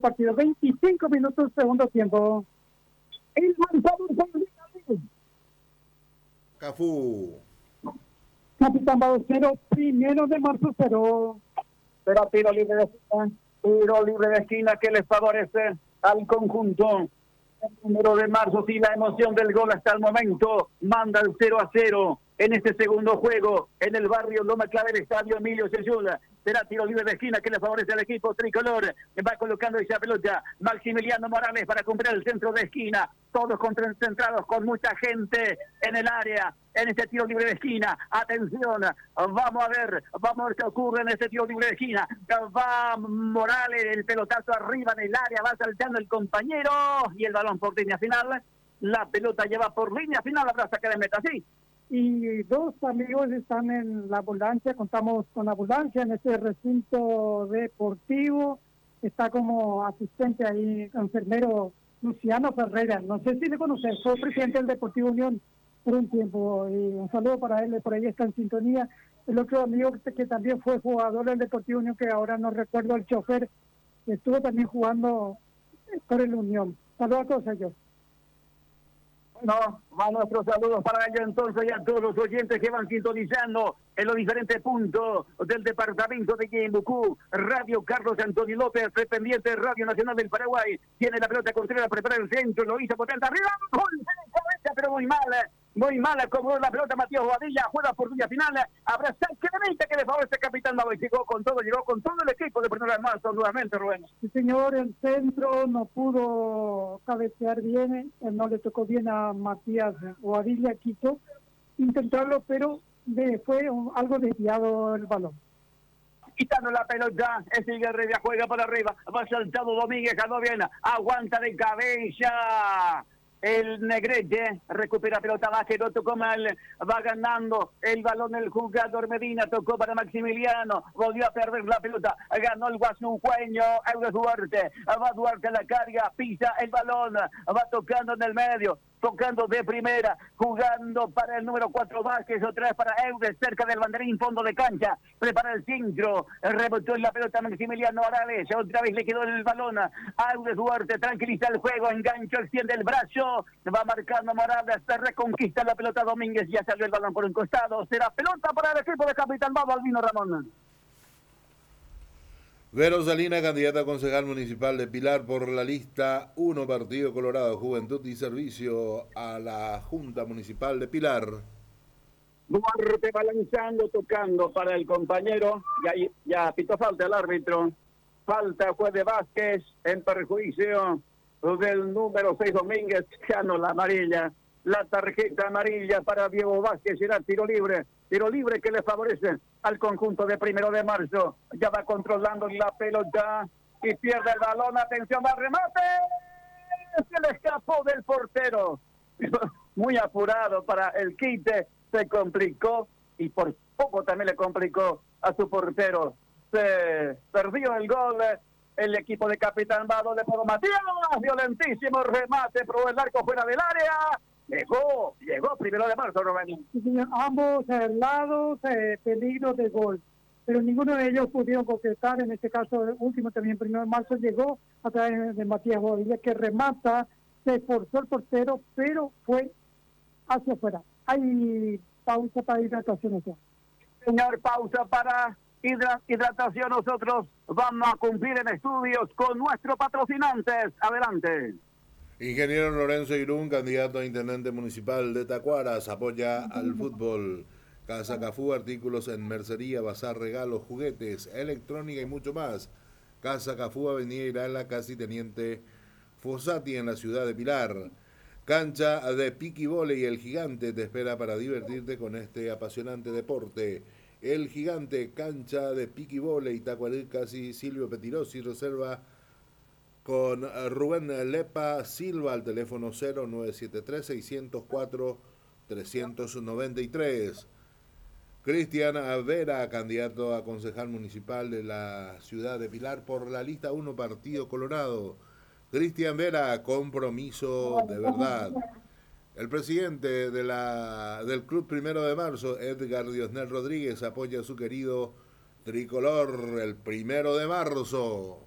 partido. 25 minutos, segundo tiempo. El marcador con Cafú. Capitán Bado 0, primero de marzo 0. Será tiro libre de esquina. Tiro libre de esquina que les favorece al conjunto. El número de marzo, sí, la emoción del gol hasta el momento manda el 0-0 en este segundo juego en el barrio Loma Clave del Estadio Emilio Ceyula. Será tiro libre de esquina que le favorece al equipo tricolor. Va colocando esa pelota Maximiliano Morales para cumplir el centro de esquina. Todos concentrados con mucha gente en el área. En este tiro libre de esquina, atención, vamos a ver qué ocurre en este tiro libre de esquina. Va Morales, el pelotazo arriba en el área, va saltando el compañero y el balón por línea final. La pelota lleva por línea final, habrá saque de meta, sí. Y dos amigos están en la ambulancia, contamos con la ambulancia en este recinto deportivo. Está como asistente ahí, enfermero Luciano Ferreira. No sé si le conoces, fue presidente del Deportivo Unión por un tiempo, y un saludo para él, por ahí está en sintonía. El otro amigo que también fue jugador del Deportivo Unión, que ahora no recuerdo el chofer, estuvo también jugando por el Unión. Saludos a todos ellos. No, va nuestros saludos para ellos entonces y a todos los oyentes que van sintonizando en los diferentes puntos del departamento de Yimbucú. Radio Carlos Antonio López, pretendiente Radio Nacional del Paraguay. Tiene la pelota Contreras, prepara el centro, lo hizo potente arriba, gol de cabeza, pero muy mal acomodó la pelota Matías Boadilla, juega por línea final, habrá saque de meta que le favorece el capitán Babo y llegó con todo el equipo de Primero de Marzo nuevamente, Rubén. Sí, señor, el centro no pudo cabecear bien, no le tocó bien a Matías Boadilla, quiso intentarlo, pero fue algo desviado el balón. Quitando la pelota, sigue Rivia, juega para arriba, va saltado Domínguez, ganó bien, aguanta de cabeza. El Negrete recupera pelota baja, no tocó mal, va ganando el balón el jugador Medina, tocó para Maximiliano, volvió a perder la pelota, ganó el guasunjueño, Eudes Duarte, va Duarte a la carga, pisa el balón, va tocando en el medio, tocando de primera, jugando para el número 4 Vázquez, otra vez para Eudes, cerca del banderín, fondo de cancha, prepara el centro, rebotó en la pelota Maximiliano Morales, otra vez le quedó el balón a Eudes Duarte, tranquiliza el juego, engancho, extiende el brazo, va marcando Morales, se reconquista la pelota Domínguez, ya salió el balón por un costado, será pelota para el equipo de Capitán Babo, Albino Ramón. Vero Salina, candidata a concejal municipal de Pilar por la lista 1, Partido Colorado, Juventud y Servicio a la Junta Municipal de Pilar. Duarte balanzando, tocando para el compañero, y ahí ya pitó falta el árbitro. Falta juez de Vázquez en perjuicio del número 6 Domínguez, ya no la amarilla. La tarjeta amarilla para Diego Vázquez será tiro libre que le favorece al conjunto de Primero de Marzo. Ya va controlando la pelota y pierde el balón. Atención al remate. Se le escapó del portero. Muy apurado para el quite. Se complicó y por poco también le complicó a su portero. Se perdió el gol. El equipo de Capitán Bado de Podo Matías. Violentísimo remate, probó el arco fuera del área. Llegó Primero de Marzo, Rubén. Sí, señor, ambos lados, peligro de gol, pero ninguno de ellos pudieron concretar. En este caso, el último también, Primero de Marzo, llegó a través de Matías Boadilla, que remata, se esforzó el portero, pero fue hacia afuera. Hay pausa para hidratación. Señor, pausa para hidratación. Nosotros vamos a cumplir en estudios con nuestros patrocinantes. Adelante. Ingeniero Lorenzo Irún, candidato a intendente municipal de Tacuaras, apoya al fútbol. Casa Cafú, artículos en mercería, bazar, regalos, juguetes, electrónica y mucho más. Casa Cafú, Avenida Irala, casi Teniente Fossati, en la ciudad de Pilar. Cancha de piqui voley, El Gigante te espera para divertirte con este apasionante deporte. El Gigante, cancha de piqui voley, Tacuarí, casi Silvio Petirosi, reserva con Rubén Lepa Silva al teléfono 0973-604-393. Cristian Vera, candidato a concejal municipal de la ciudad de Pilar por la lista 1, Partido Colorado. Cristian Vera, compromiso de verdad. El presidente del Club Primero de Marzo, Edgar Diosnel Rodríguez, apoya a su querido tricolor, el Primero de Marzo.